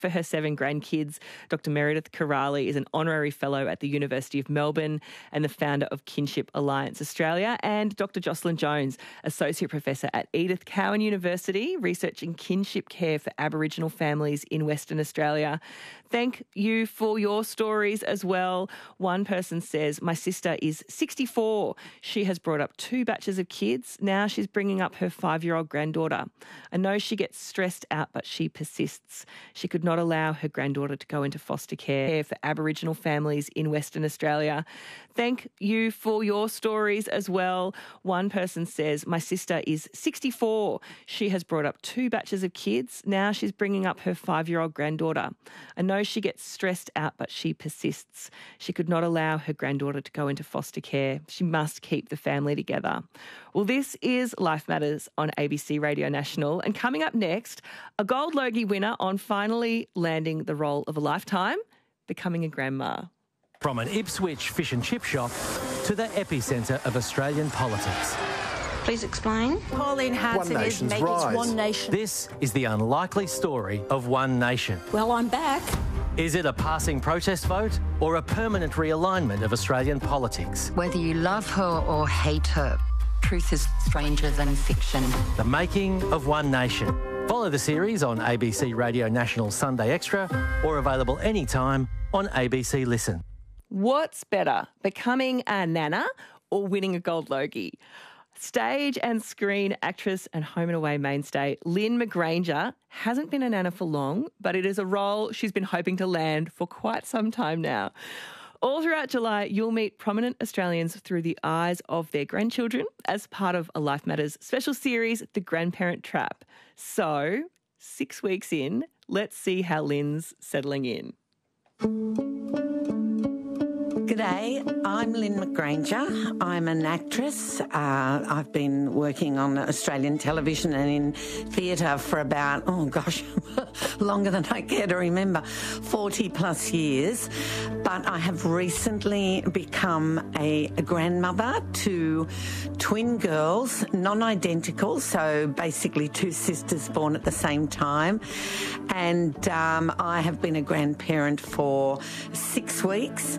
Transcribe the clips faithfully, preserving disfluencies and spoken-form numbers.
for her seven grandkids. Doctor Meredith Kiraly is an honorary fellow at the University of Melbourne and the founder of Kinship Alliance Australia. And Doctor Jocelyn Jones, associate professor at Edith Cowan University, researching kinship care for Aboriginal families in Western Australia. Thank you for your stories as well. One person says, my sister is sixty-four. She has brought up two batches of kids. Now she's bringing up her five-year-old granddaughter. I know she gets stressed out, but she persists. She could not allow her granddaughter to go into foster care for Aboriginal families in Western Australia. Thank you for your stories as well. One person says, my sister is sixty-four. She has brought up two batches of kids. Now she's bringing up her five-year-old granddaughter. I know she gets stressed out, but she persists. She could not allow her granddaughter to go into foster care. She must keep the family together. Well, this is Life Matters on A B C Radio National. And coming up next, a Gold Logie winner on finally landing the role of a lifetime, becoming a grandma. From an Ipswich fish and chip shop to the epicentre of Australian politics. Please explain. Pauline Hanson is making One Nation. This is the unlikely story of One Nation. Well, I'm back. Is it a passing protest vote or a permanent realignment of Australian politics? Whether you love her or hate her, truth is stranger than fiction. The making of One Nation. Follow the series on A B C Radio National Sunday Extra or available anytime on A B C Listen. What's better, becoming a nana or winning a Gold Logie? Stage and screen actress and Home and Away mainstay Lynn McGranger hasn't been a nana for long, but it is a role she's been hoping to land for quite some time now. All throughout July, you'll meet prominent Australians through the eyes of their grandchildren as part of a Life Matters special series, The Grandparent Trap. So, six weeks in, let's see how Lynn's settling in. G'day, I'm Lynn McGranger. I'm an actress. Uh, I've been working on Australian television and in theatre for about, oh gosh, longer than I care to remember, forty plus years. But I have recently become a, a grandmother to twin girls, non-identical, so basically two sisters born at the same time. And um, I have been a grandparent for six weeks.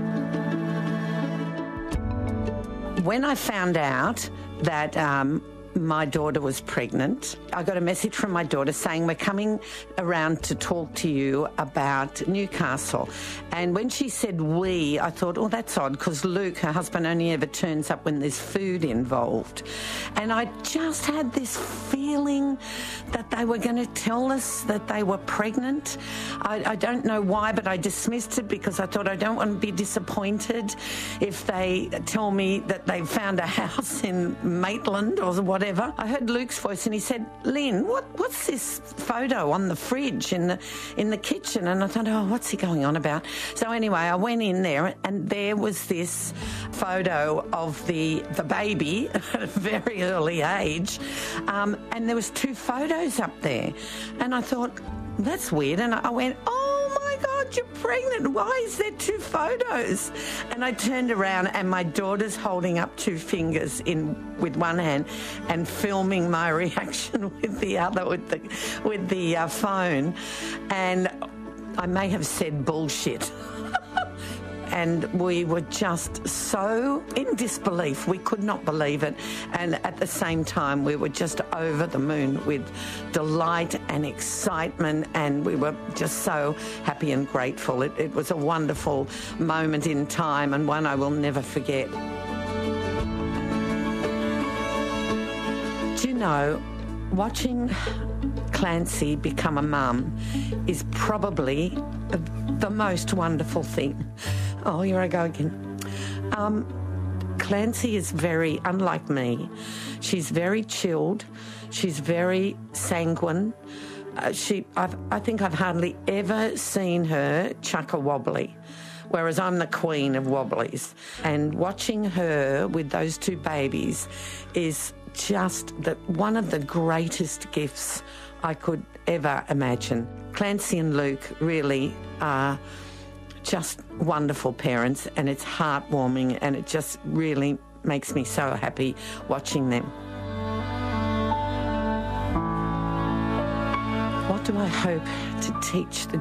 When I found out that um, my daughter was pregnant, I got a message from my daughter saying, we're coming around to talk to you about Newcastle. And when she said we, I thought, oh, that's odd, because Luke, her husband, only ever turns up when there's food involved. And I just had this feeling that they were going to tell us that they were pregnant. I, I don't know why, but I dismissed it because I thought I don't want to be disappointed if they tell me that they found a house in Maitland or whatever. I heard Luke's voice and he said, Lynn, what, what's this photo on the fridge in the, in the kitchen? And I thought, oh, what's he going on about? So anyway, I went in there and there was this photo of the, the baby at a very early age. Um, and there was two photos up there. And I thought, that's weird. And I went, oh my God, you're pregnant. Why is there two photos? And I turned around and my daughter's holding up two fingers in with one hand and filming my reaction with the other, with the, with the uh, phone. And I may have said bullshit. And we were just so in disbelief. We could not believe it. And at the same time, we were just over the moon with delight and excitement. And we were just so happy and grateful. It, it was a wonderful moment in time and one I will never forget. Do you know, watching Clancy become a mum is probably the most wonderful thing. Oh, here I go again. Um, Clancy is very, unlike me, she's very chilled. She's very sanguine. Uh, she, I've, I think I've hardly ever seen her chuck a wobbly, whereas I'm the queen of wobblies. And watching her with those two babies is just the, one of the greatest gifts I could ever imagine. Clancy and Luke really are just wonderful parents, and it's heartwarming, and it just really makes me so happy watching them. What What do I hope to teach the